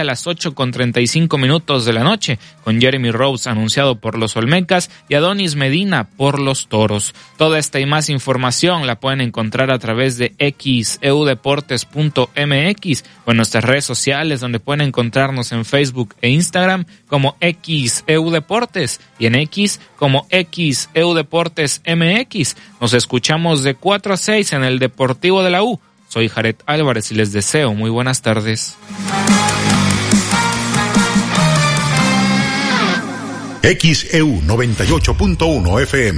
a las 8:35 de la noche, con Jeremy Rose anunciado por los Olmecas y Adonis Medina por los Toros. Toda esta y más información la pueden encontrar a través de xeudeportes.mx o en nuestras redes sociales, donde pueden encontrarnos en Facebook e Instagram como xeudeportes y en X como xeudeportesmx. Nos escuchamos de 4 a 6 en el Deportivo de la U. Soy Jared Álvarez y les deseo muy buenas tardes. XEU 98.1 FM.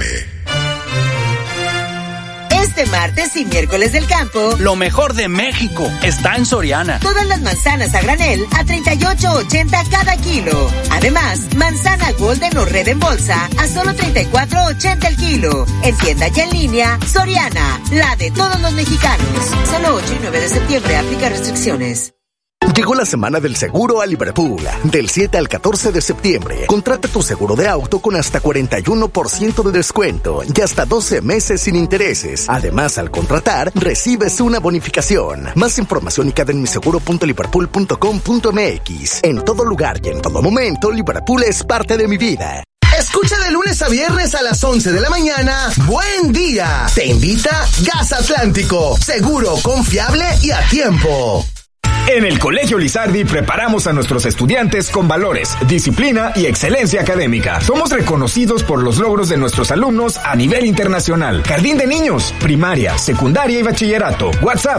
Este martes y miércoles del campo, lo mejor de México está en Soriana. Todas las manzanas a granel a $38.80 cada kilo. Además, manzana Golden o Red en bolsa a solo $34.80 el kilo. En tienda y en línea, Soriana, la de todos los mexicanos. Solo 8 y 9 de septiembre aplica restricciones. Llegó la semana del seguro a Liverpool. Del 7 al 14 de septiembre, contrata tu seguro de auto con hasta 41% de descuento y hasta 12 meses sin intereses. Además, al contratar, recibes una bonificación. Más información y en miseguro.liverpool.com.mx. En todo lugar y en todo momento, Liverpool es parte de mi vida. Escucha de lunes a viernes a las 11 de la mañana. ¡Buen día! Te invita Gas Atlántico. Seguro, confiable y a tiempo. En el Colegio Lizardi preparamos a nuestros estudiantes con valores, disciplina y excelencia académica. Somos reconocidos por los logros de nuestros alumnos a nivel internacional. Jardín de niños, primaria, secundaria y bachillerato. WhatsApp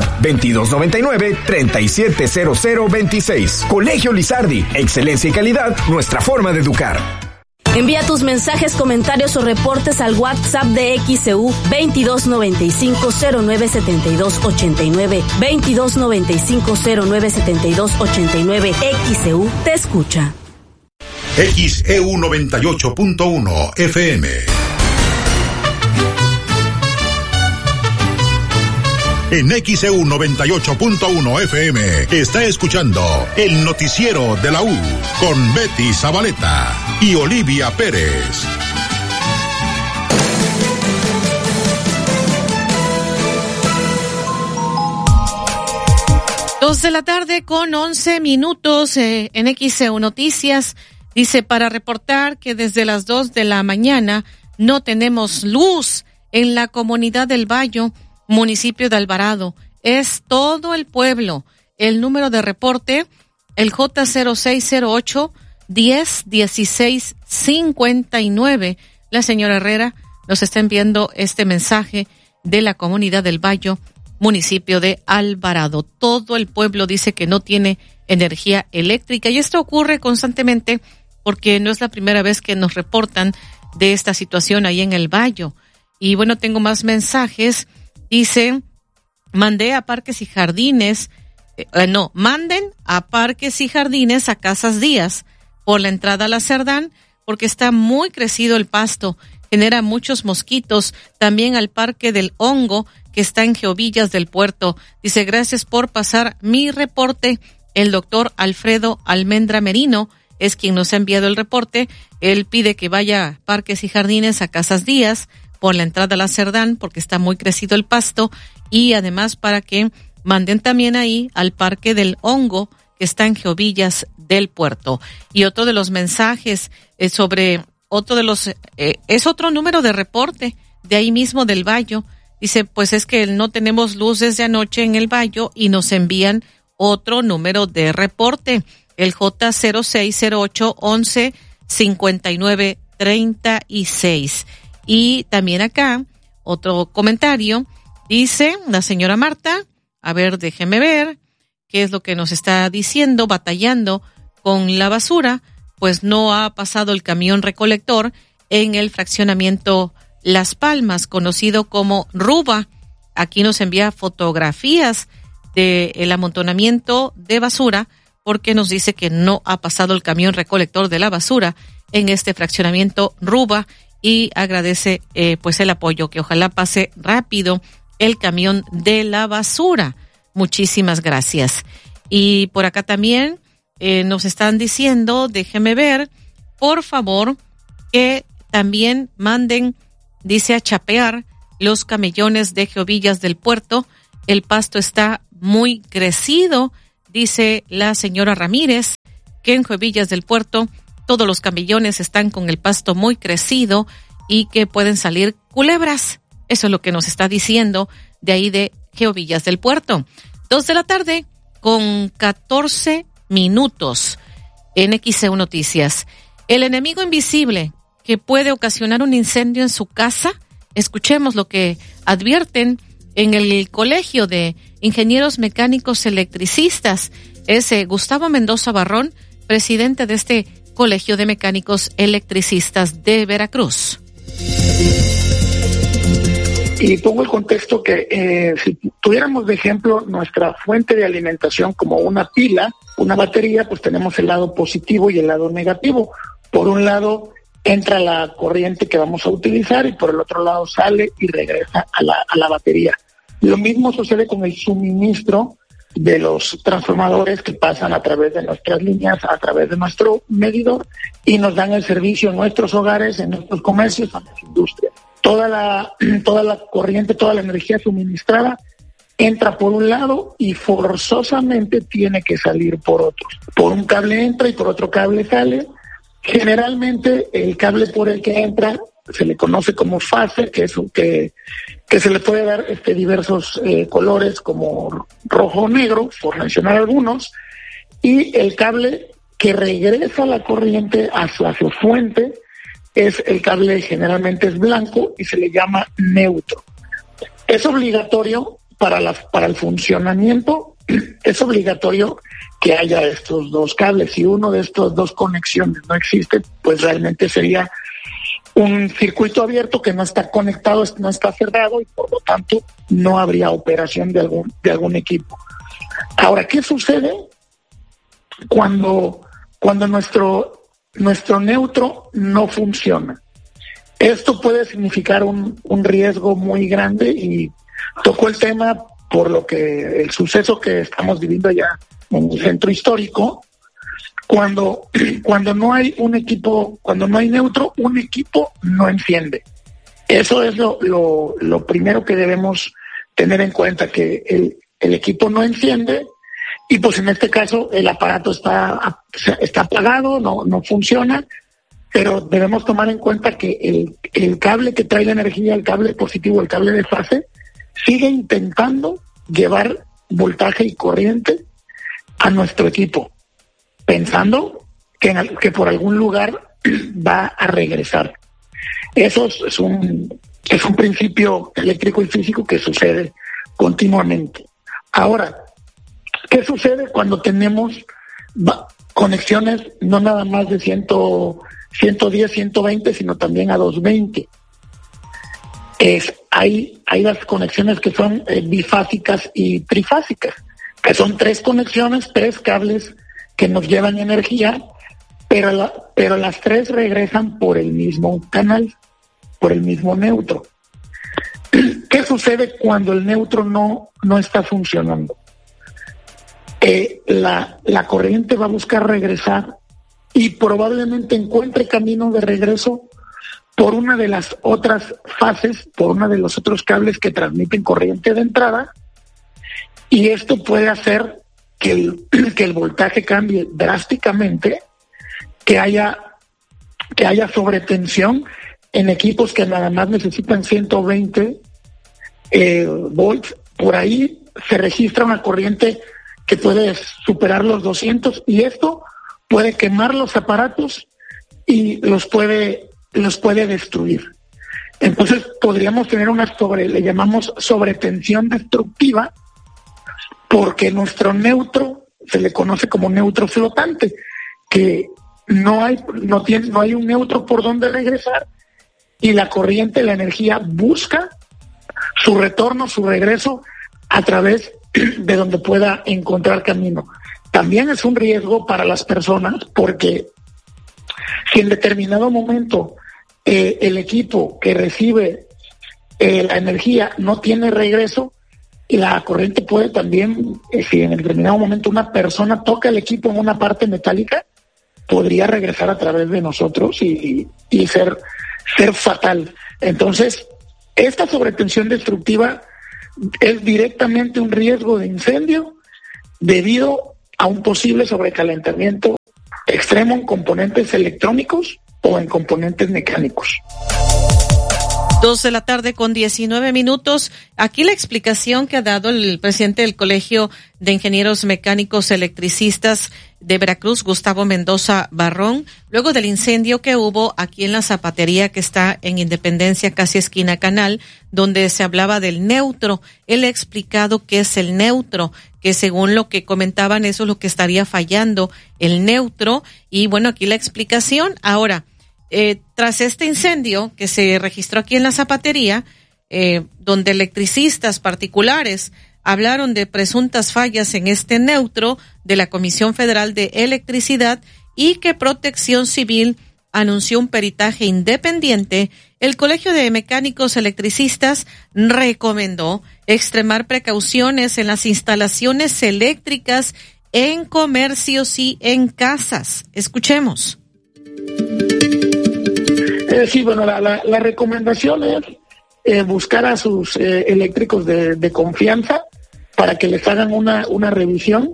2299-370026. Colegio Lizardi, excelencia y calidad, nuestra forma de educar. Envía tus mensajes, comentarios o reportes al WhatsApp de XEU 2295-097289. 2295-097289. XEU te escucha. XEU 98.1 FM. En XEU 98.1 FM está escuchando el noticiero de la U con Betty Zabaleta y Olivia Pérez. Dos de la tarde con 11 minutos en XEU Noticias. Dice, para reportar que desde las 2 de la mañana no tenemos luz en la comunidad del Bayo, municipio de Alvarado. Es todo el pueblo. El número de reporte, el J0608 1016 59. La señora Herrera nos está enviando este mensaje de la comunidad del Bayo, municipio de Alvarado. Todo el pueblo dice que no tiene energía eléctrica y esto ocurre constantemente porque no es la primera vez que nos reportan de esta situación ahí en el Bayo. Y bueno, tengo más mensajes. Dice, mandé a Parques y Jardines, manden a Parques y Jardines a Casas Díaz por la entrada a la Cerdán, porque está muy crecido el pasto, genera muchos mosquitos. También al Parque del Hongo, que está en Geovillas del Puerto. Dice, gracias por pasar mi reporte. El doctor Alfredo Almendra Merino es quien nos ha enviado el reporte. Él pide que vaya a Parques y Jardines a Casas Díaz por la entrada a la Cerdán, porque está muy crecido el pasto, y además para que manden también ahí al Parque del Hongo, que está en Geovillas del Puerto. Y otro de los mensajes sobre otro de los, es otro número de reporte de ahí mismo del Bayo. Dice, pues es que no tenemos luz desde anoche en el Bayo y nos envían otro número de reporte, el J0608 11 59 36. Y también acá, otro comentario, dice la señora Marta, a ver, déjeme ver qué es lo que nos está diciendo, batallando con la basura, pues no ha pasado el camión recolector en el fraccionamiento Las Palmas, conocido como Ruba. Aquí nos envía fotografías del amontonamiento de basura, porque nos dice que no ha pasado el camión recolector de la basura en este fraccionamiento Ruba, y agradece pues el apoyo, que ojalá pase rápido el camión de la basura. Muchísimas gracias. Y por acá también nos están diciendo, déjeme ver, por favor, que también manden, dice, a chapear los camellones de Geovillas del Puerto. El pasto está muy crecido, dice la señora Ramírez, que en Huevillas del Puerto todos los camellones están con el pasto muy crecido y que pueden salir culebras. Eso es lo que nos está diciendo de ahí de Huevillas del Puerto. 2:00 con 14 minutos en XEU Noticias. El enemigo invisible que puede ocasionar un incendio en su casa. Escuchemos lo que advierten en el Colegio de Ingenieros Mecánicos Electricistas. Es Gustavo Mendoza Barrón, presidente de este Colegio de Mecánicos Electricistas de Veracruz. Y pongo el contexto que si tuviéramos de ejemplo nuestra fuente de alimentación como una pila, una batería, pues tenemos el lado positivo y el lado negativo. Por un lado entra la corriente que vamos a utilizar y por el otro lado sale y regresa a la batería. Lo mismo sucede con el suministro de los transformadores que pasan a través de nuestras líneas, a través de nuestro medidor y nos dan el servicio en nuestros hogares, en nuestros comercios, en las industrias. Toda la corriente, toda la energía suministrada entra por un lado y forzosamente tiene que salir por otro. Por un cable entra y por otro cable sale. Generalmente el cable por el que entra se le conoce como fase, que se le puede dar diversos colores como rojo o negro, por mencionar algunos, y el cable que regresa la corriente hacia su fuente es el cable, generalmente es blanco y se le llama neutro. Es obligatorio para el funcionamiento, es obligatorio que haya estos dos cables. Si uno de estos dos conexiones no existe, pues realmente sería un circuito abierto que no está conectado, no está cerrado y por lo tanto no habría operación de algún equipo. Ahora, ¿qué sucede cuando nuestro neutro no funciona? Esto puede significar un riesgo muy grande y tocó el tema por lo que el suceso que estamos viviendo allá en el centro histórico. Cuando no hay un equipo, cuando no hay neutro, un equipo no enciende. Eso es lo primero que debemos tener en cuenta, que el equipo no enciende y pues en este caso el aparato está apagado, no funciona, pero debemos tomar en cuenta que el cable que trae la energía, el cable positivo, el cable de fase, sigue intentando llevar voltaje y corriente a nuestro equipo, pensando que por algún lugar va a regresar. Eso es un principio eléctrico y físico que sucede continuamente. Ahora, ¿qué sucede cuando tenemos conexiones no nada más de 110, 120, sino también a 220? Hay las conexiones que son bifásicas y trifásicas, que son 3 conexiones, 3 cables que nos llevan energía, pero las 3 regresan por el mismo canal, por el mismo neutro. ¿Qué sucede cuando el neutro no está funcionando? La corriente va a buscar regresar y probablemente encuentre camino de regreso por una de las otras fases, por uno de los otros cables que transmiten corriente de entrada, y esto puede hacer que el voltaje cambie drásticamente, que haya sobretensión en equipos que nada más necesitan 120 volts. Por ahí se registra una corriente que puede superar los 200 y esto puede quemar los aparatos y los puede destruir. Entonces podríamos tener le llamamos sobretensión destructiva, porque nuestro neutro se le conoce como neutro flotante, que no hay un neutro por donde regresar y la corriente, la energía busca su retorno, su regreso a través de donde pueda encontrar camino. También es un riesgo para las personas, porque si en determinado momento el equipo que recibe la energía no tiene regreso, y la corriente puede también, si en determinado momento una persona toca el equipo en una parte metálica, podría regresar a través de nosotros y ser fatal. Entonces, esta sobretensión destructiva es directamente un riesgo de incendio debido a un posible sobrecalentamiento extremo en componentes electrónicos o en componentes mecánicos. 2:19 p.m. Aquí la explicación que ha dado el presidente del Colegio de Ingenieros Mecánicos Electricistas de Veracruz, Gustavo Mendoza Barrón, luego del incendio que hubo aquí en la zapatería que está en Independencia, casi esquina Canal, donde se hablaba del neutro. Él ha explicado qué es el neutro, que según lo que comentaban, eso es lo que estaría fallando, el neutro. Y bueno, aquí la explicación. Ahora, tras este incendio que se registró aquí en la zapatería, donde electricistas particulares hablaron de presuntas fallas en este neutro de la Comisión Federal de Electricidad y que Protección Civil anunció un peritaje independiente, el Colegio de Mecánicos Electricistas recomendó extremar precauciones en las instalaciones eléctricas en comercios y en casas. Escuchemos. Sí, bueno, la recomendación es buscar a sus eléctricos de confianza para que les hagan una revisión.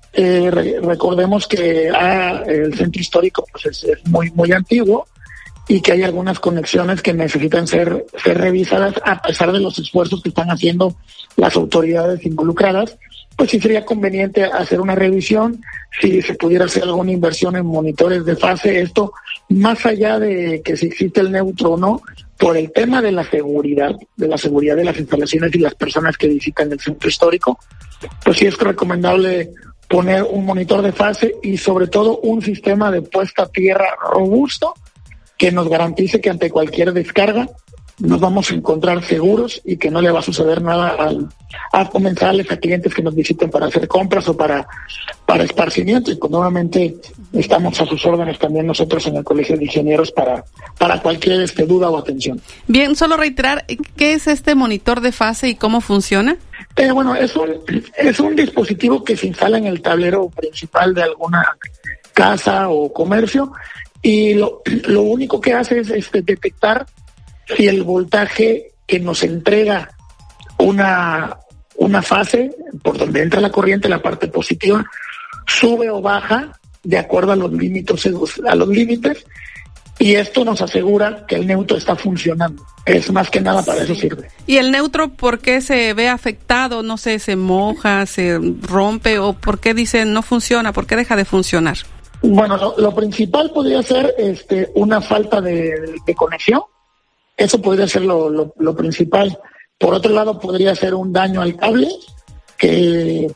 Recordemos que el centro histórico pues es muy antiguo y que hay algunas conexiones que necesitan ser revisadas a pesar de los esfuerzos que están haciendo las autoridades involucradas. Pues sí sería conveniente hacer una revisión, si se pudiera hacer alguna inversión en monitores de fase, esto más allá de que si existe el neutro o no, por el tema de la seguridad de las instalaciones y las personas que visitan el centro histórico, pues sí es recomendable poner un monitor de fase y sobre todo un sistema de puesta a tierra robusto que nos garantice que ante cualquier descarga nos vamos a encontrar seguros y que no le va a suceder nada a comensales, a clientes que nos visiten para hacer compras o para esparcimiento. Y pues nuevamente estamos a sus órdenes también nosotros en el Colegio de Ingenieros para cualquier duda o atención. Bien, solo reiterar, ¿qué es este monitor de fase y cómo funciona? Bueno, es un dispositivo que se instala en el tablero principal de alguna casa o comercio y lo único que hace es detectar si el voltaje que nos entrega una fase por donde entra la corriente, la parte positiva, sube o baja de acuerdo a los límites, y esto nos asegura que el neutro está funcionando. Es más que nada para eso sirve. ¿Y el neutro por qué se ve afectado? No sé, se moja, se rompe, o por qué dice no funciona, por qué deja de funcionar. Bueno, lo principal podría ser una falta de conexión. Eso podría ser lo principal. Por otro lado, podría ser un daño al cable, que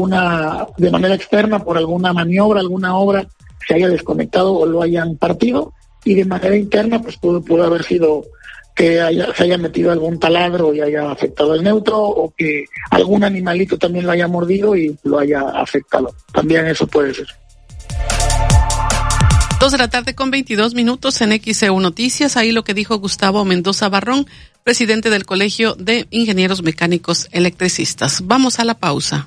de manera externa, por alguna maniobra, alguna obra, se haya desconectado o lo hayan partido. Y de manera interna, pues pudo haber sido que se haya metido algún taladro y haya afectado el neutro, o que algún animalito también lo haya mordido y lo haya afectado. También eso puede ser. 2:22 p.m. en XEU Noticias. Ahí lo que dijo Gustavo Mendoza Barrón, presidente del Colegio de Ingenieros Mecánicos Electricistas. Vamos a la pausa.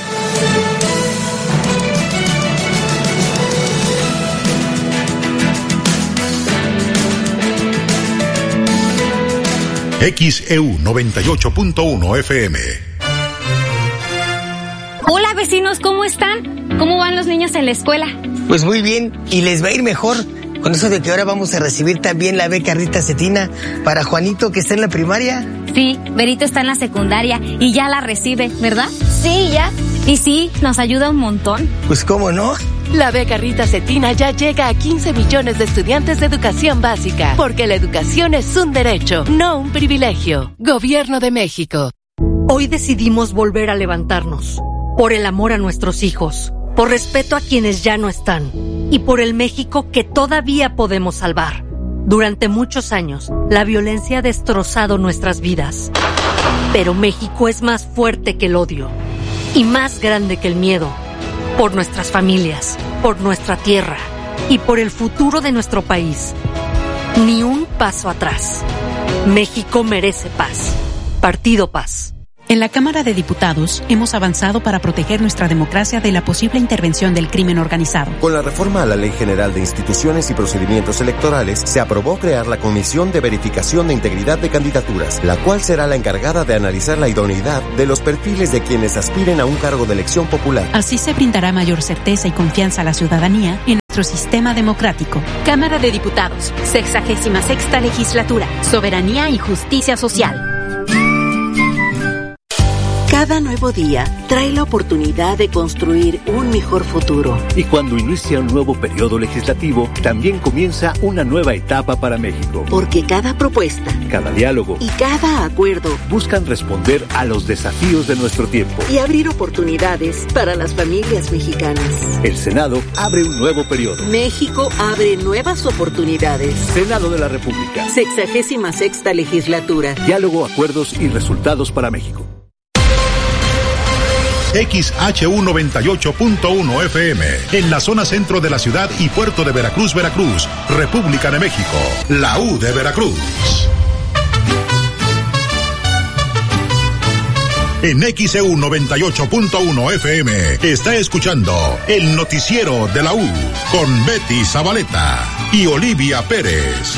XEU 98.1 FM. Hola vecinos, ¿cómo están? ¿Cómo van los niños en la escuela? Pues muy bien, y les va a ir mejor con eso de que ahora vamos a recibir también la beca Rita Cetina para Juanito, que está en la primaria. Sí, Berito está en la secundaria y ya la recibe, ¿verdad? Sí, ya. Y sí, nos ayuda un montón. Pues cómo no. La beca Rita Cetina ya llega a 15 millones de estudiantes de educación básica, porque la educación es un derecho, no un privilegio. Gobierno de México. Hoy decidimos volver a levantarnos, por el amor a nuestros hijos, por respeto a quienes ya no están, y por el México que todavía podemos salvar. Durante muchos años, la violencia ha destrozado nuestras vidas. Pero México es más fuerte que el odio, y más grande que el miedo. Por nuestras familias, por nuestra tierra, y por el futuro de nuestro país. Ni un paso atrás. México merece paz. Partido Paz. En la Cámara de Diputados hemos avanzado para proteger nuestra democracia de la posible intervención del crimen organizado. Con la reforma a la Ley General de Instituciones y Procedimientos Electorales, se aprobó crear la Comisión de Verificación de Integridad de Candidaturas, la cual será la encargada de analizar la idoneidad de los perfiles de quienes aspiren a un cargo de elección popular. Así se brindará mayor certeza y confianza a la ciudadanía en nuestro sistema democrático. Cámara de Diputados, 66ª Legislatura, Soberanía y Justicia Social. Cada nuevo día trae la oportunidad de construir un mejor futuro. Y cuando inicia un nuevo periodo legislativo, también comienza una nueva etapa para México. Porque cada propuesta, cada diálogo y cada acuerdo buscan responder a los desafíos de nuestro tiempo y abrir oportunidades para las familias mexicanas. El Senado abre un nuevo periodo. México abre nuevas oportunidades. Senado de la República. 66ª Legislatura. Diálogo, acuerdos y resultados para México. XHU98.1 FM, en la zona centro de la ciudad y puerto de Veracruz, Veracruz, República de México, la U de Veracruz. En XHU98.1 FM, está escuchando el noticiero de la U, con Betty Zabaleta y Olivia Pérez.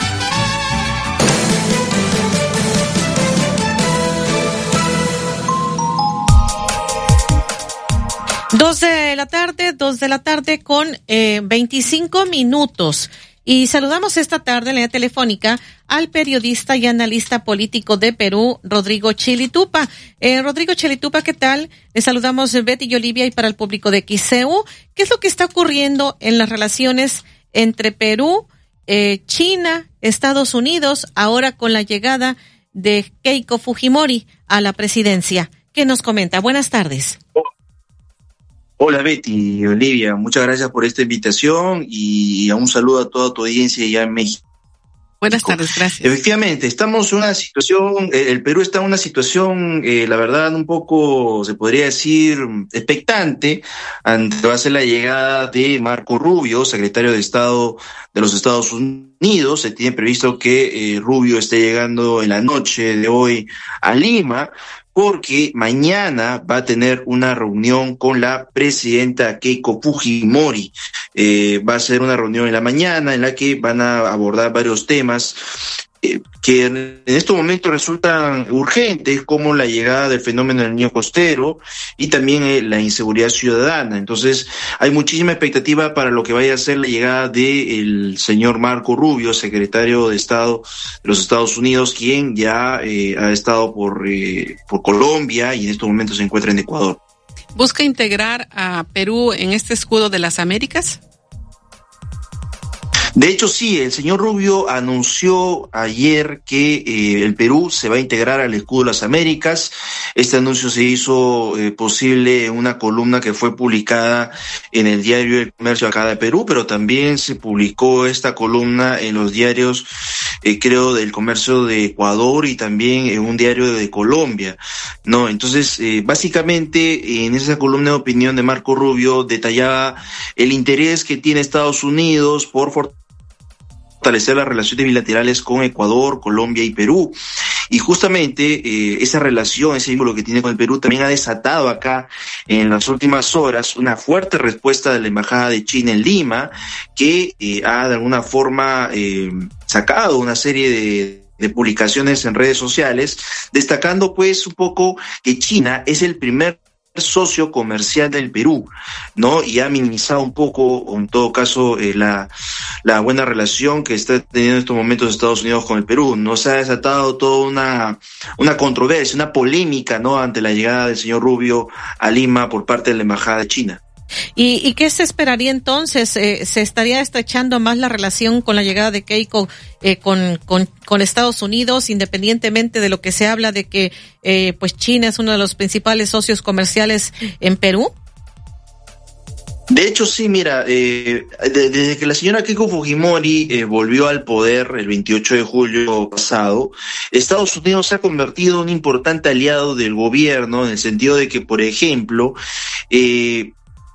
Dos de la tarde con 25 minutos. Y saludamos esta tarde en la telefónica al periodista y analista político de Perú, Rodrigo Chilitupa. Rodrigo Chilitupa, ¿qué tal? Les saludamos Betty y Olivia y para el público de XCU. ¿Qué es lo que está ocurriendo en las relaciones entre Perú, China, Estados Unidos, ahora con la llegada de Keiko Fujimori a la presidencia? ¿Qué nos comenta? Buenas tardes. Hola Betty y Olivia, muchas gracias por esta invitación y un saludo a toda tu audiencia ya en México. Buenas tardes, gracias. Efectivamente, estamos en una situación, el Perú está en una situación, la verdad, un poco, se podría decir, expectante ante la llegada de Marco Rubio, secretario de Estado de los Estados Unidos. Se tiene previsto que Rubio esté llegando en la noche de hoy a Lima, porque mañana va a tener una reunión con la presidenta Keiko Fujimori. Va a ser una reunión en la mañana en la que van a abordar varios temas que en estos momentos resultan urgentes, como la llegada del fenómeno del Niño Costero y también la inseguridad ciudadana. Entonces hay muchísima expectativa para lo que vaya a ser la llegada del señor Marco Rubio, secretario de Estado de los Estados Unidos, quien ya ha estado por Colombia y en estos momentos se encuentra en Ecuador. ¿Busca integrar a Perú en este escudo de las Américas? De hecho, sí, el señor Rubio anunció ayer que el Perú se va a integrar al escudo de las Américas. Este anuncio se hizo posible en una columna que fue publicada en el diario El Comercio acá de Perú, pero también se publicó esta columna en los diarios, creo, del Comercio de Ecuador y también en un diario de Colombia, ¿no? Entonces, básicamente, en esa columna de opinión de Marco Rubio detallaba el interés que tiene Estados Unidos por fortalecer las relaciones bilaterales con Ecuador, Colombia y Perú. Y justamente esa relación, ese vínculo que tiene con el Perú también ha desatado acá en las últimas horas una fuerte respuesta de la Embajada de China en Lima, que ha de alguna forma sacado una serie de publicaciones en redes sociales, destacando pues un poco que China es el primer socio comercial del Perú, ¿no? Y ha minimizado un poco, en todo caso, la buena relación que está teniendo en estos momentos Estados Unidos con el Perú. No se ha desatado toda una controversia, una polémica, ¿no? Ante la llegada del señor Rubio a Lima por parte de la Embajada de China. ¿Y qué se esperaría entonces? ¿Se estaría estrechando más la relación con la llegada de Keiko con Estados Unidos, independientemente de lo que se habla de que pues China es uno de los principales socios comerciales en Perú? De hecho, sí, mira, desde que la señora Keiko Fujimori volvió al poder el 28 de julio pasado, Estados Unidos se ha convertido en un importante aliado del gobierno, en el sentido de que, por ejemplo,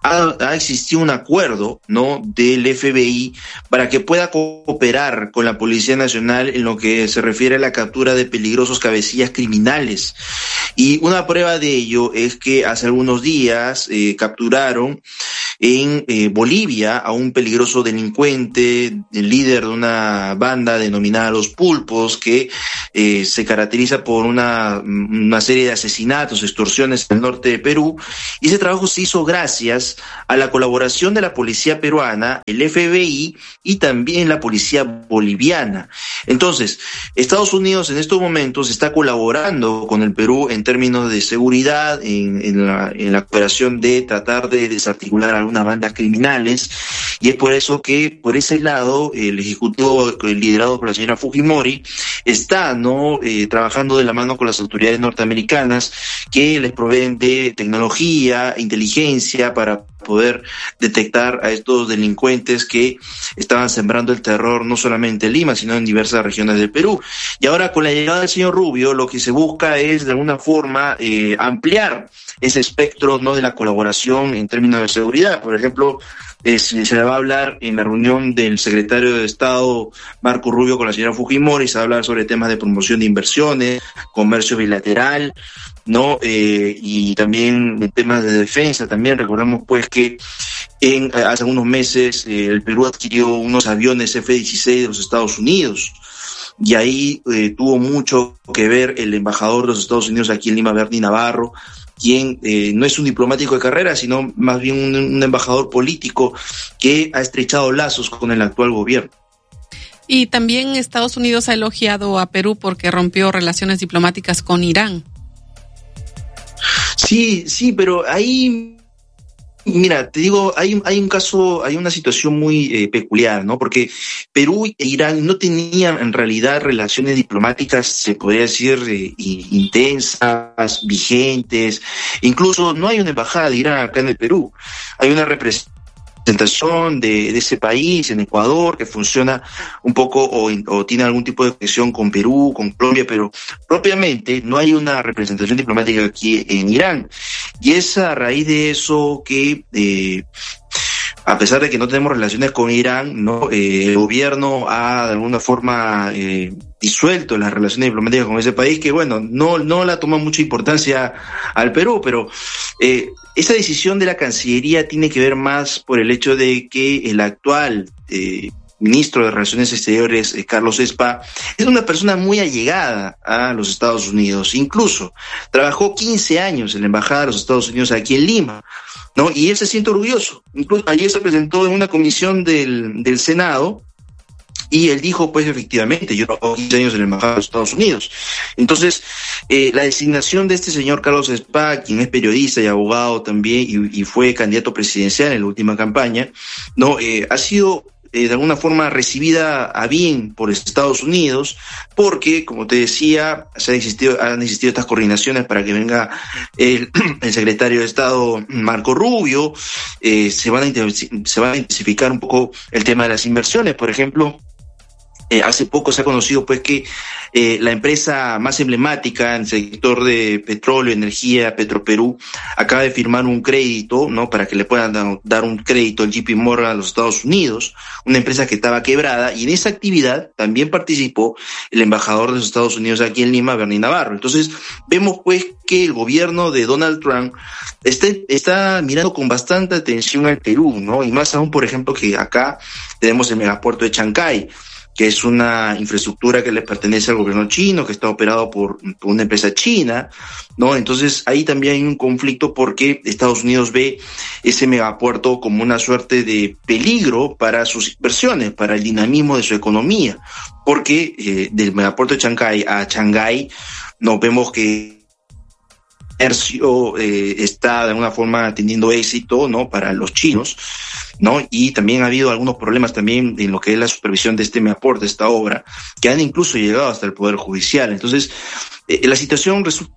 ha existido un acuerdo, ¿no?, del FBI para que pueda cooperar con la Policía Nacional en lo que se refiere a la captura de peligrosos cabecillas criminales. Y una prueba de ello es que hace algunos días capturaron en Bolivia a un peligroso delincuente, el líder de una banda denominada Los Pulpos, que se caracteriza por una serie de asesinatos, extorsiones en el norte de Perú, y ese trabajo se hizo gracias a la colaboración de la policía peruana, el FBI y también la policía boliviana. Entonces, Estados Unidos en estos momentos está colaborando con el Perú en términos de seguridad, en la cooperación de tratar de desarticular algunas bandas criminales, y es por eso que por ese lado el ejecutivo liderado por la señora Fujimori está trabajando de la mano con las autoridades norteamericanas que les proveen de tecnología, inteligencia para poder detectar a estos delincuentes que estaban sembrando el terror no solamente en Lima, sino en diversas regiones del Perú. Y ahora con la llegada del señor Rubio, lo que se busca es de alguna forma ampliar ese espectro, ¿no?, de la colaboración en términos de seguridad. Por ejemplo, se va a hablar en la reunión del secretario de Estado Marco Rubio con la señora Fujimori, se va a hablar sobre temas de promoción de inversiones, comercio bilateral, ¿no? Y también temas de defensa. También recordamos pues que hace unos meses el Perú adquirió unos aviones F-16 de los Estados Unidos, y ahí tuvo mucho que ver el embajador de los Estados Unidos aquí en Lima, Bernie Navarro, quien no es un diplomático de carrera, sino más bien un embajador político que ha estrechado lazos con el actual gobierno. Y también Estados Unidos ha elogiado a Perú porque rompió relaciones diplomáticas con Irán. Sí, pero ahí, mira, te digo, hay un caso, hay una situación muy peculiar, ¿no? Porque Perú e Irán no tenían en realidad relaciones diplomáticas, se podría decir, intensas, vigentes. Incluso no hay una embajada de Irán acá en el Perú. Hay una representación de ese país en Ecuador que funciona un poco o tiene algún tipo de conexión con Perú, con Colombia, pero propiamente no hay una representación diplomática aquí en Irán. Y es a raíz de eso que a pesar de que no tenemos relaciones con Irán, ¿no? El gobierno ha de alguna forma disuelto las relaciones diplomáticas con ese país, que bueno, no la toma mucha importancia al Perú, pero esa decisión de la Cancillería tiene que ver más por el hecho de que el actual ministro de Relaciones Exteriores, Carlos Espa, es una persona muy allegada a los Estados Unidos. Incluso trabajó 15 años en la Embajada de los Estados Unidos aquí en Lima, ¿no? Y él se siente orgulloso. Incluso ayer se presentó en una comisión del Senado y él dijo, pues efectivamente, yo trabajo 15 años en la Embajada de los Estados Unidos. Entonces, la designación de este señor Carlos Espa, quien es periodista y abogado también y fue candidato presidencial en la última campaña, ¿no? Ha sido de alguna forma recibida a bien por Estados Unidos, porque, como te decía, han existido estas coordinaciones para que venga el secretario de Estado Marco Rubio. Se van a intensificar un poco el tema de las inversiones. Por ejemplo, hace poco se ha conocido pues que la empresa más emblemática en el sector de petróleo, energía, Petroperú, acaba de firmar un crédito, ¿no?, para que le puedan dar un crédito al JP Morgan a los Estados Unidos, una empresa que estaba quebrada, y en esa actividad también participó el embajador de los Estados Unidos aquí en Lima, Bernie Navarro. Entonces, vemos pues que el gobierno de Donald Trump está mirando con bastante atención al Perú, ¿no? Y más aún, por ejemplo, que acá tenemos el megapuerto de Chancay, que es una infraestructura que le pertenece al gobierno chino, que está operado por una empresa china, ¿no? Entonces ahí también hay un conflicto porque Estados Unidos ve ese megapuerto como una suerte de peligro para sus inversiones, para el dinamismo de su economía, porque del megapuerto de Chancay a Shanghái nos vemos que está de alguna forma teniendo éxito, ¿no?, para los chinos, ¿no? Y también ha habido algunos problemas también en lo que es la supervisión de este megapuerto, de esta obra, que han incluso llegado hasta el Poder Judicial. Entonces, la situación resulta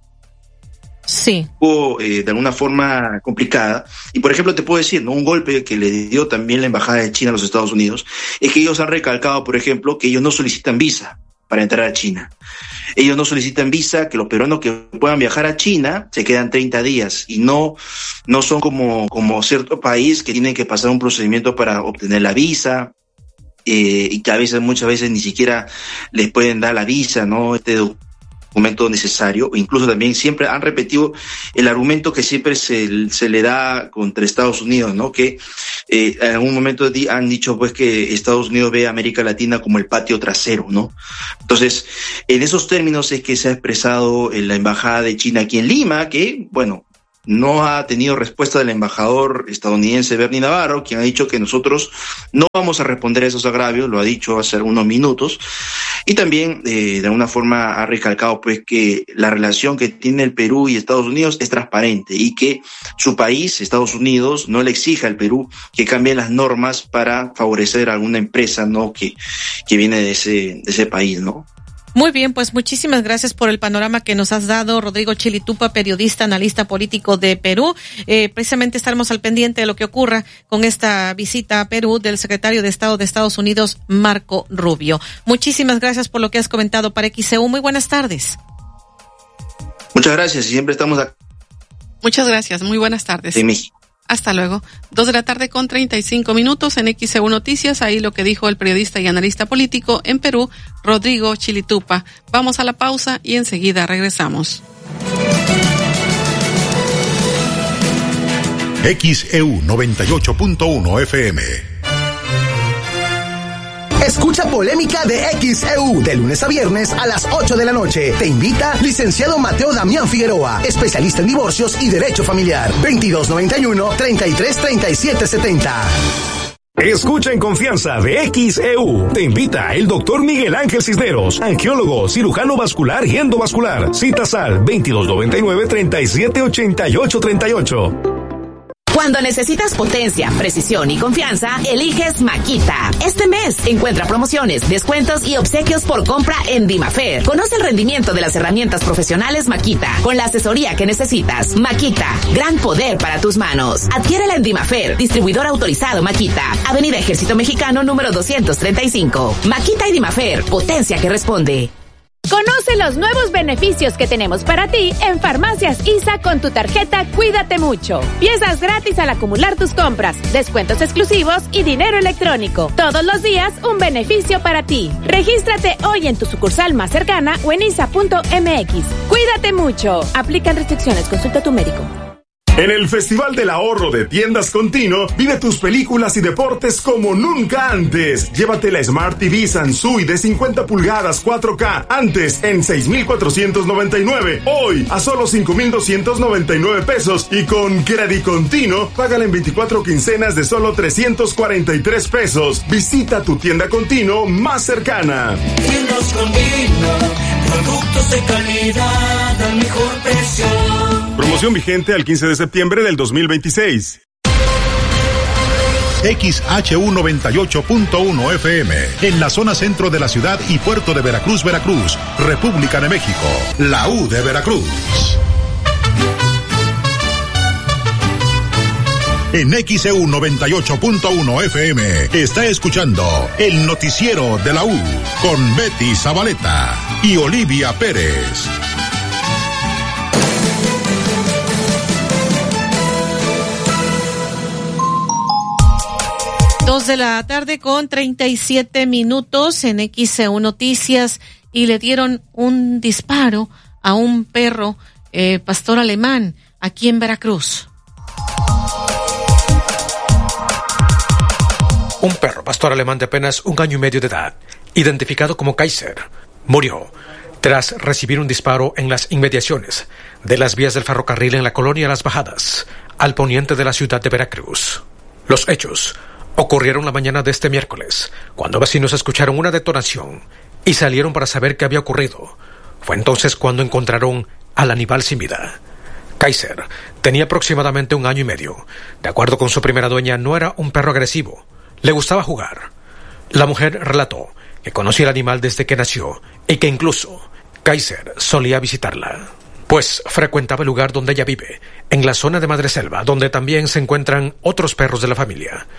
de alguna forma complicada. Y por ejemplo te puedo decir, ¿no?, un golpe que le dio también la Embajada de China a los Estados Unidos es que ellos han recalcado, por ejemplo, que ellos no solicitan visa para entrar a China. ellos no solicitan visa, que los peruanos que puedan viajar a China se quedan 30 días y no son como cierto país que tienen que pasar un procedimiento para obtener la visa, y que muchas veces ni siquiera les pueden dar la visa, ¿no? Este documento necesario. Incluso también siempre han repetido el argumento que siempre se le da contra Estados Unidos, ¿no? Que en algún momento han dicho pues que Estados Unidos ve a América Latina como el patio trasero, ¿no? Entonces, en esos términos es que se ha expresado la embajada de China aquí en Lima, que, bueno, no ha tenido respuesta del embajador estadounidense Bernie Navarro, quien ha dicho que nosotros no vamos a responder a esos agravios, lo ha dicho hace unos minutos, y también de alguna forma ha recalcado pues que la relación que tiene el Perú y Estados Unidos es transparente y que su país, Estados Unidos, no le exija al Perú que cambie las normas para favorecer a alguna empresa, ¿no? que viene de ese país, ¿no? Muy bien, pues muchísimas gracias por el panorama que nos has dado, Rodrigo Chilitupa, periodista, analista político de Perú. Precisamente estaremos al pendiente de lo que ocurra con esta visita a Perú del secretario de Estado de Estados Unidos, Marco Rubio. Muchísimas gracias por lo que has comentado para XCU. Muy buenas tardes. Muchas gracias y siempre estamos acá. Muchas gracias, muy buenas tardes. De México. Hasta luego. 2:35 p.m. en XCU Noticias. Ahí lo que dijo el periodista y analista político en Perú, Rodrigo Chilitupa. Vamos a la pausa y enseguida regresamos. XEU 98.1 FM. Escucha Polémica de XEU de lunes a viernes a las 8 de la noche. Te invita licenciado Mateo Damián Figueroa, especialista en divorcios y derecho familiar. 2291-333770. Escucha en confianza de XEU. Te invita el doctor Miguel Ángel Cisneros, angiólogo, cirujano vascular y endovascular. Citas al 2299-378838. Cuando necesitas potencia, precisión y confianza, eliges Makita. Este mes encuentra promociones, descuentos y obsequios por compra en Dimafer. Conoce el rendimiento de las herramientas profesionales Makita con la asesoría que necesitas. Makita, gran poder para tus manos. Adquiérela en Dimafer, distribuidor autorizado Makita. Avenida Ejército Mexicano número 235. Makita y Dimafer, potencia que responde. Conoce los nuevos beneficios que tenemos para ti en Farmacias ISA con tu tarjeta Cuídate Mucho. Piezas gratis al acumular tus compras, descuentos exclusivos y dinero electrónico. Todos los días un beneficio para ti. Regístrate hoy en tu sucursal más cercana o en isa.mx. Cuídate mucho. Aplican restricciones. Consulta a tu médico. En el Festival del Ahorro de Tiendas Continuo, vive tus películas y deportes como nunca antes. Llévate la Smart TV Sansui de 50 pulgadas 4K, antes en 6,499. Hoy a solo 5,299 pesos. Y con Credit Continuo, págala en 24 quincenas de solo 343 pesos. Visita tu tienda Continuo más cercana. Tiendas Continuo, productos de calidad al mejor precio. Promoción vigente al 15 de septiembre del 2026. XHU 98.1 FM, en la zona centro de la ciudad y puerto de Veracruz, Veracruz, República de México, la U de Veracruz. En XEU 98.1 FM está escuchando el noticiero de la U con Betty Zabaleta y Olivia Pérez. 2:37 p.m. en XEU Noticias, y le dieron un disparo a un perro pastor alemán aquí en Veracruz. Un perro pastor alemán de apenas 1 año y medio de edad, identificado como Kaiser, murió tras recibir un disparo en las inmediaciones de las vías del ferrocarril en la colonia Las Bajadas, al poniente de la ciudad de Veracruz. Los hechos ocurrieron la mañana de este miércoles, cuando vecinos escucharon una detonación y salieron para saber qué había ocurrido. Fue entonces cuando encontraron al animal sin vida. Kaiser tenía aproximadamente 1 año y medio. De acuerdo con su primera dueña, no era un perro agresivo. Le gustaba jugar. La mujer relató que conocía el animal desde que nació y que incluso Kaiser solía visitarla, pues frecuentaba el lugar donde ella vive, en la zona de Madreselva, donde también se encuentran otros perros de la familia.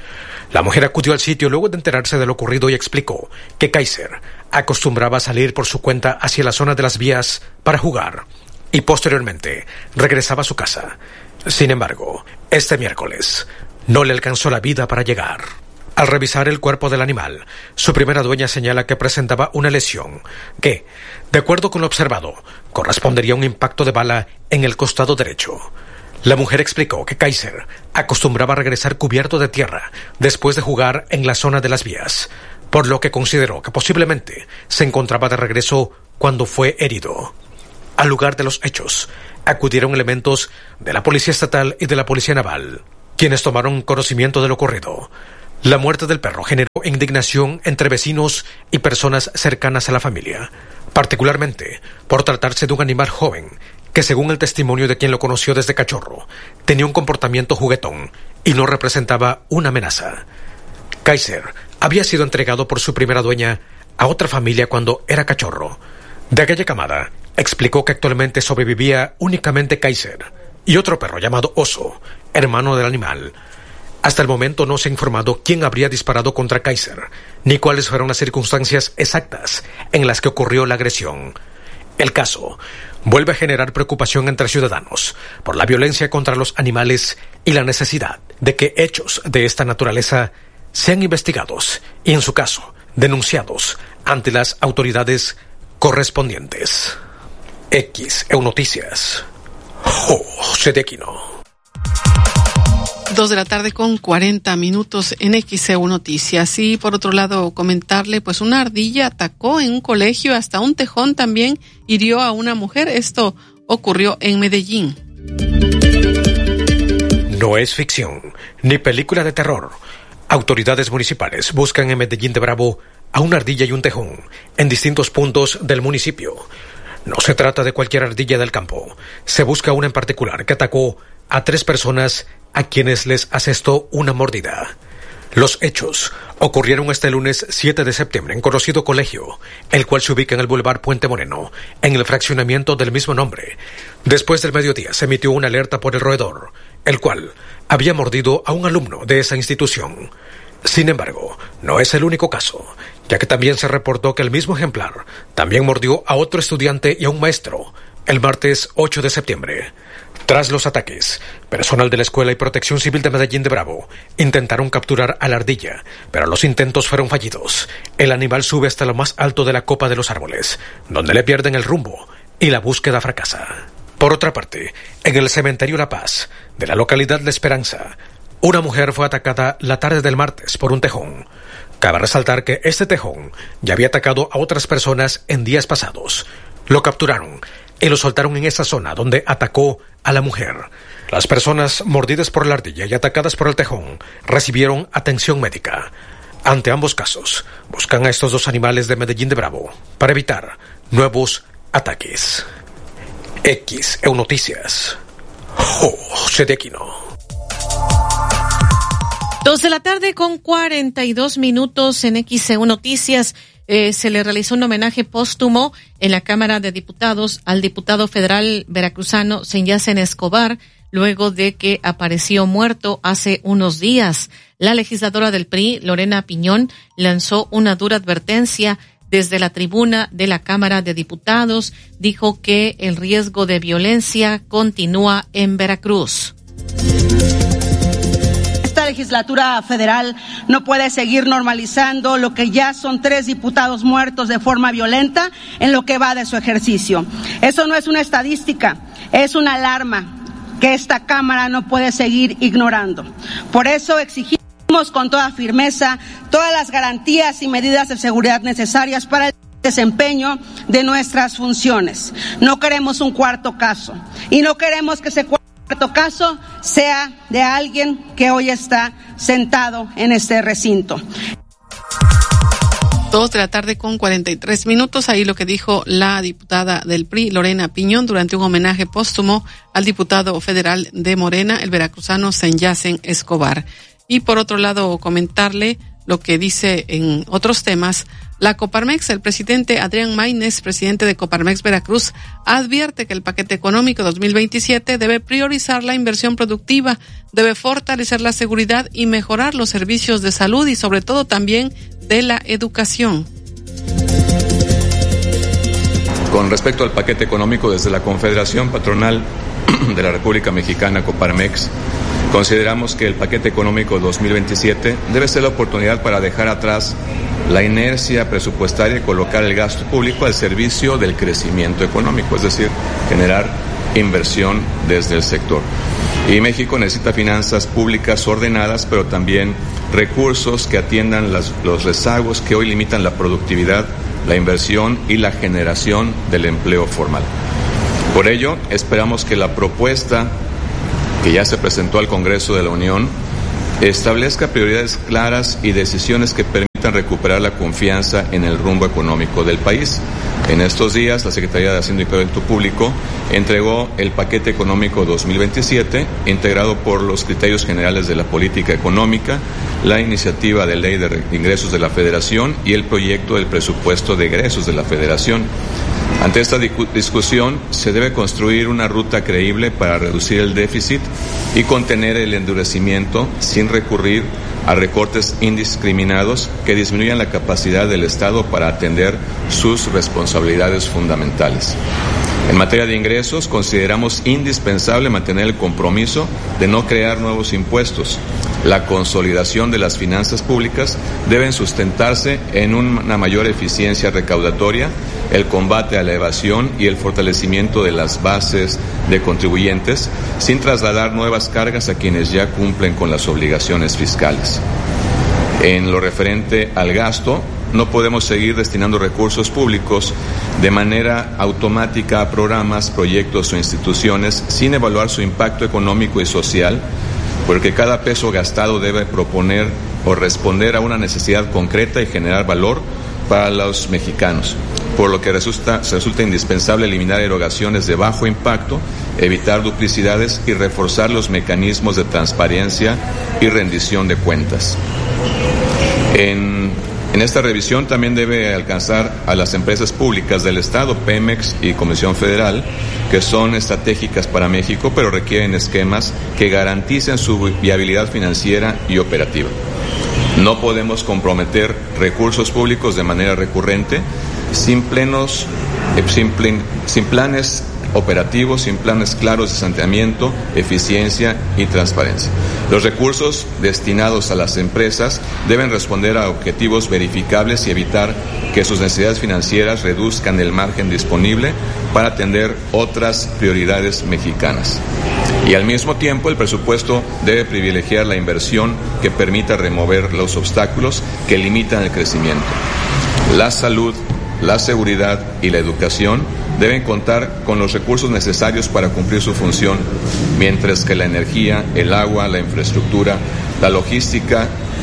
La mujer acudió al sitio luego de enterarse de lo ocurrido y explicó que Kaiser acostumbraba a salir por su cuenta hacia la zona de las vías para jugar y posteriormente regresaba a su casa. Sin embargo, este miércoles no le alcanzó la vida para llegar. Al revisar el cuerpo del animal, su primera dueña señala que presentaba una lesión que, de acuerdo con lo observado, correspondería a un impacto de bala en el costado derecho. La mujer explicó que Kaiser acostumbraba a regresar cubierto de tierra después de jugar en la zona de las vías, por lo que consideró que posiblemente se encontraba de regreso cuando fue herido. Al lugar de los hechos, acudieron elementos de la Policía Estatal y de la Policía Naval, quienes tomaron conocimiento de lo ocurrido. La muerte del perro generó indignación entre vecinos y personas cercanas a la familia, particularmente por tratarse de un animal joven que, según el testimonio de quien lo conoció desde cachorro, tenía un comportamiento juguetón y no representaba una amenaza. Kaiser había sido entregado por su primera dueña a otra familia cuando era cachorro. De aquella camada, explicó que actualmente sobrevivía únicamente Kaiser y otro perro llamado Oso, hermano del animal. Hasta el momento no se ha informado quién habría disparado contra Kaiser, ni cuáles fueron las circunstancias exactas en las que ocurrió la agresión. El caso vuelve a generar preocupación entre ciudadanos por la violencia contra los animales y la necesidad de que hechos de esta naturaleza sean investigados y, en su caso, denunciados ante las autoridades correspondientes. XEU Noticias. José de Aquino. 2:40 en XEU Noticias. Y por otro lado, comentarle, pues una ardilla atacó en un colegio, hasta un tejón también hirió a una mujer. Esto ocurrió en Medellín. No es ficción, ni película de terror. Autoridades municipales buscan en Medellín de Bravo a una ardilla y un tejón en distintos puntos del municipio. No se trata de cualquier ardilla del campo. Se busca una en particular que atacó a 3 personas a quienes les asestó una mordida. Los hechos ocurrieron este lunes 7 de septiembre en conocido colegio, el cual se ubica en el Boulevard Puente Moreno, en el fraccionamiento del mismo nombre. Después del mediodía se emitió una alerta por el roedor, el cual había mordido a un alumno de esa institución. Sin embargo, no es el único caso, ya que también se reportó que el mismo ejemplar también mordió a otro estudiante y a un maestro el martes 8 de septiembre. Tras los ataques, personal de la Escuela y Protección Civil de Medellín de Bravo intentaron capturar a la ardilla, pero los intentos fueron fallidos. El animal sube hasta lo más alto de la copa de los árboles, donde le pierden el rumbo y la búsqueda fracasa. Por otra parte, en el cementerio La Paz, de la localidad La Esperanza, una mujer fue atacada la tarde del martes por un tejón. Cabe resaltar que este tejón ya había atacado a otras personas en días pasados. Lo capturaron y lo soltaron en esa zona donde atacó a la mujer. Las personas mordidas por la ardilla y atacadas por el tejón recibieron atención médica. Ante ambos casos, buscan a estos 2 animales de Medellín de Bravo para evitar nuevos ataques. XEU Noticias. José de Aquino. 2:42 en XEU Noticias. Se le realizó un homenaje póstumo en la Cámara de Diputados al diputado federal veracruzano Senyacen Escobar, luego de que apareció muerto hace unos días. La legisladora del PRI, Lorena Piñón, lanzó una dura advertencia desde la tribuna de la Cámara de Diputados. Dijo que el riesgo de violencia continúa en Veracruz. Esta legislatura federal no puede seguir normalizando lo que ya son 3 diputados muertos de forma violenta en lo que va de su ejercicio. Eso no es una estadística, es una alarma que esta Cámara no puede seguir ignorando. Por eso exigimos con toda firmeza todas las garantías y medidas de seguridad necesarias para el desempeño de nuestras funciones. No queremos un cuarto caso y no queremos que ese cuarto caso sea de alguien que hoy está sentado en este recinto. 2:43 ahí lo que dijo la diputada del PRI, Lorena Piñón, durante un homenaje póstumo al diputado federal de Morena, el veracruzano Senyacen Escobar. Y por otro lado, comentarle lo que dice en otros temas la Coparmex. El presidente Adrián Maínez, presidente de Coparmex Veracruz, advierte que el paquete económico 2027 debe priorizar la inversión productiva, debe fortalecer la seguridad y mejorar los servicios de salud y sobre todo también de la educación. Con respecto al paquete económico, desde la Confederación Patronal de la República Mexicana, Coparmex, consideramos que el paquete económico 2027 debe ser la oportunidad para dejar atrás la inercia presupuestaria y colocar el gasto público al servicio del crecimiento económico, es decir, generar inversión desde el sector. Y México necesita finanzas públicas ordenadas, pero también recursos que atiendan los rezagos que hoy limitan la productividad, la inversión y la generación del empleo formal. Por ello, esperamos que la propuesta que ya se presentó al Congreso de la Unión establezca prioridades claras y decisiones que permitan recuperar la confianza en el rumbo económico del país. En estos días, la Secretaría de Hacienda y Crédito Público entregó el paquete económico 2027, integrado por los criterios generales de la política económica, la iniciativa de ley de ingresos de la Federación y el proyecto del presupuesto de egresos de la Federación. Ante esta discusión, se debe construir una ruta creíble para reducir el déficit y contener el endurecimiento sin recurrir a recortes indiscriminados que disminuyan la capacidad del Estado para atender sus responsabilidades fundamentales. En materia de ingresos, consideramos indispensable mantener el compromiso de no crear nuevos impuestos. La consolidación de las finanzas públicas deben sustentarse en una mayor eficiencia recaudatoria, el combate a la evasión y el fortalecimiento de las bases de contribuyentes, sin trasladar nuevas cargas a quienes ya cumplen con las obligaciones fiscales. En lo referente al gasto, no podemos seguir destinando recursos públicos de manera automática a programas, proyectos o instituciones sin evaluar su impacto económico y social, porque cada peso gastado debe proponer o responder a una necesidad concreta y generar valor para los mexicanos, por lo que resulta indispensable eliminar erogaciones de bajo impacto, evitar duplicidades y reforzar los mecanismos de transparencia y rendición de cuentas. En esta revisión también debe alcanzar a las empresas públicas del Estado, Pemex y Comisión Federal, que son estratégicas para México, pero requieren esquemas que garanticen su viabilidad financiera y operativa. No podemos comprometer recursos públicos de manera recurrente sin planes operativos, sin planes claros de saneamiento, eficiencia y transparencia. Los recursos destinados a las empresas deben responder a objetivos verificables y evitar que sus necesidades financieras reduzcan el margen disponible para atender otras prioridades mexicanas. Y al mismo tiempo, el presupuesto debe privilegiar la inversión que permita remover los obstáculos que limitan el crecimiento. La salud, la seguridad y la educación deben contar con los recursos necesarios para cumplir su función, mientras que la energía, el agua, la infraestructura, la logística,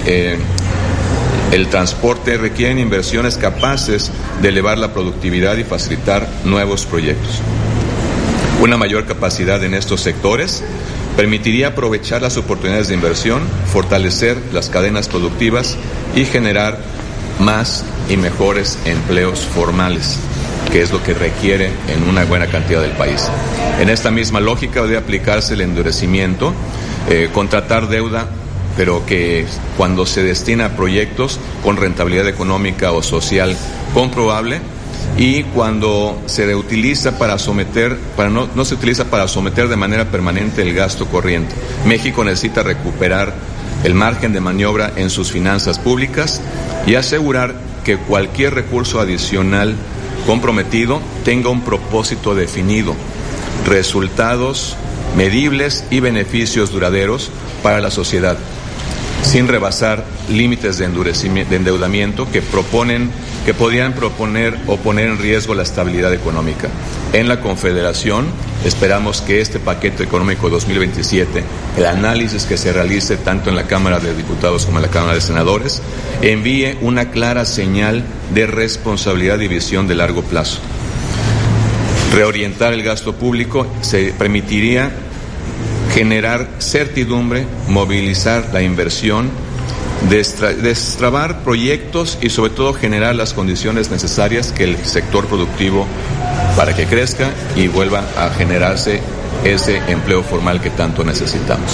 el transporte requieren inversiones capaces de elevar la productividad y facilitar nuevos proyectos. Una mayor capacidad en estos sectores permitiría aprovechar las oportunidades de inversión, fortalecer las cadenas productivas y generar más y mejores empleos formales, que es lo que requiere en una buena cantidad del país. En esta misma lógica debe aplicarse el endurecimiento, contratar deuda, pero que cuando se destina a proyectos con rentabilidad económica o social comprobable, y cuando se utiliza no se utiliza para someter de manera permanente el gasto corriente. México necesita recuperar el margen de maniobra en sus finanzas públicas y asegurar que cualquier recurso adicional comprometido tenga un propósito definido, resultados medibles y beneficios duraderos para la sociedad, sin rebasar límites de endeudamiento que podrían proponer o poner en riesgo la estabilidad económica. En la Confederación esperamos que este paquete económico 2027, el análisis que se realice tanto en la Cámara de Diputados como en la Cámara de Senadores, envíe una clara señal de responsabilidad y visión de largo plazo. Reorientar el gasto público se permitiría generar certidumbre, movilizar la inversión destrabar proyectos y sobre todo generar las condiciones necesarias que el sector productivo para que crezca y vuelva a generarse ese empleo formal que tanto necesitamos.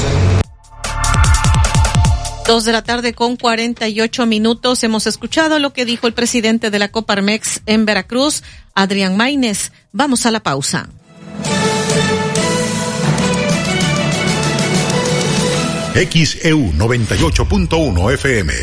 2:48 p.m. Hemos escuchado lo que dijo el presidente de la Coparmex en Veracruz, Adrián Maínez. Vamos a la pausa. XEU 98.1 FM.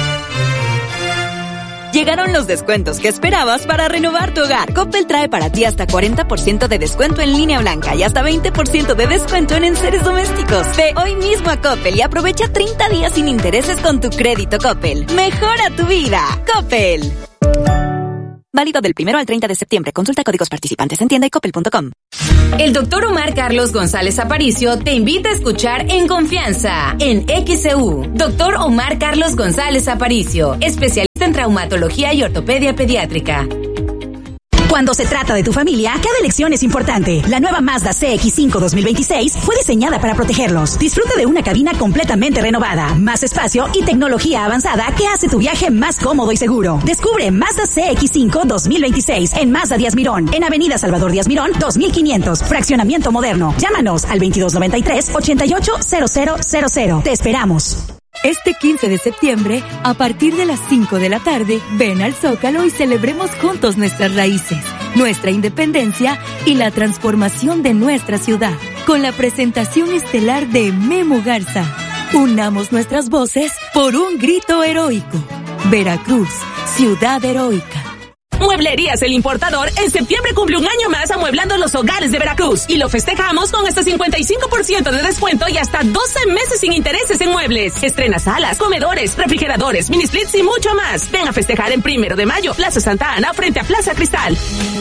Llegaron los descuentos que esperabas para renovar tu hogar. Coppel trae para ti hasta 40% de descuento en línea blanca y hasta 20% de descuento en enseres domésticos. Ve hoy mismo a Coppel y aprovecha 30 días sin intereses con tu crédito Coppel. Mejora tu vida. Coppel. Válido del 1 al 30 de septiembre. Consulta códigos participantes en tienda y coppel.com. El doctor Omar Carlos González Aparicio te invita a escuchar En Confianza, en XEU. Doctor Omar Carlos González Aparicio, especialista en traumatología y ortopedia pediátrica. Cuando se trata de tu familia, cada elección es importante. La nueva Mazda CX-5 2026 fue diseñada para protegerlos. Disfruta de una cabina completamente renovada, más espacio y tecnología avanzada que hace tu viaje más cómodo y seguro. Descubre Mazda CX-5 2026 en Mazda Díaz Mirón, en Avenida Salvador Díaz Mirón, 2500, fraccionamiento moderno. Llámanos al 2293-880000. Te esperamos. Este 15 de septiembre, a partir de las 5 de la tarde, ven al Zócalo y celebremos juntos nuestras raíces, nuestra independencia y la transformación de nuestra ciudad, con la presentación estelar de Memo Garza. Unamos nuestras voces por un grito heroico. Veracruz, ciudad heroica. Mueblerías El Importador en septiembre cumple un año más amueblando los hogares de Veracruz y lo festejamos con hasta 55% de descuento y hasta 12 meses sin intereses en muebles. Estrena salas, comedores, refrigeradores, mini splits y mucho más. Ven a festejar en 1 de mayo, Plaza Santa Ana, frente a Plaza Cristal.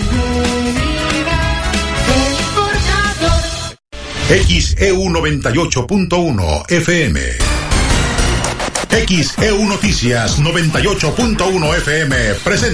XEU 98.1 FM. XEU Noticias 98.1 FM presenta